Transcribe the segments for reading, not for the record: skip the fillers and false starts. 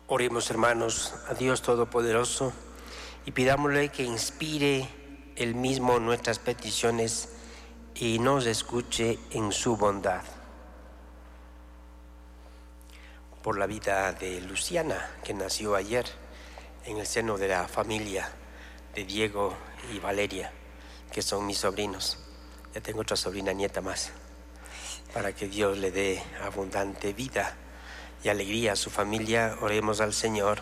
Oremos, hermanos, a Dios Todopoderoso y pidámosle que inspire Él mismo nuestras peticiones y nos escuche en su bondad. Por la vida de Luciana, que nació ayer en el seno de la familia de Diego y Valeria, que son mis sobrinos. Ya tengo otra sobrina nieta más, para que Dios le dé abundante vida y alegría a su familia. Oremos al Señor.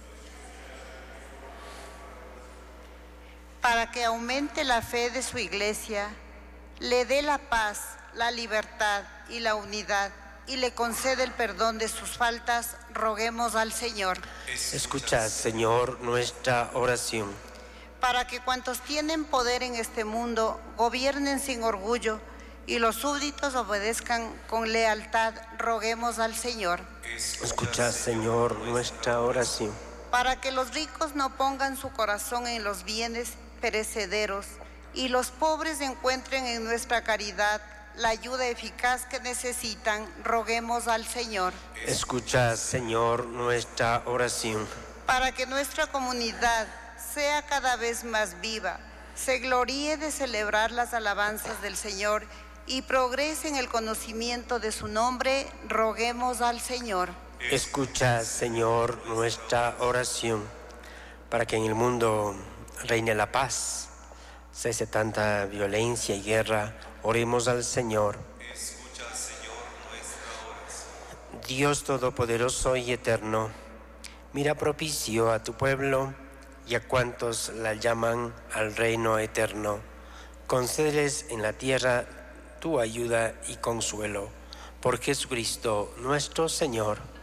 Para que aumente la fe de su iglesia, le dé la paz, la libertad y la unidad, y le concede el perdón de sus faltas, roguemos al Señor. Escucha, Señor, nuestra oración. Para que cuantos tienen poder en este mundo gobiernen sin orgullo y los súbditos obedezcan con lealtad, roguemos al Señor. Escucha, Señor, nuestra oración. Para que los ricos no pongan su corazón en los bienes perecederos y los pobres encuentren en nuestra caridad la ayuda eficaz que necesitan, roguemos al Señor. Escucha, Señor, nuestra oración. Para que nuestra comunidad sea cada vez más viva, se gloríe de celebrar las alabanzas del Señor y progrese en el conocimiento de su nombre, roguemos al Señor. Escucha, Señor, nuestra oración. Para que en el mundo reine la paz, cese tanta violencia y guerra, oremos al Señor. Escucha, Señor, nuestra oración. Dios Todopoderoso y Eterno, mira propicio a tu pueblo y a cuantos la llaman al reino eterno. Concédeles en la tierra tu ayuda y consuelo. Por Jesucristo nuestro Señor.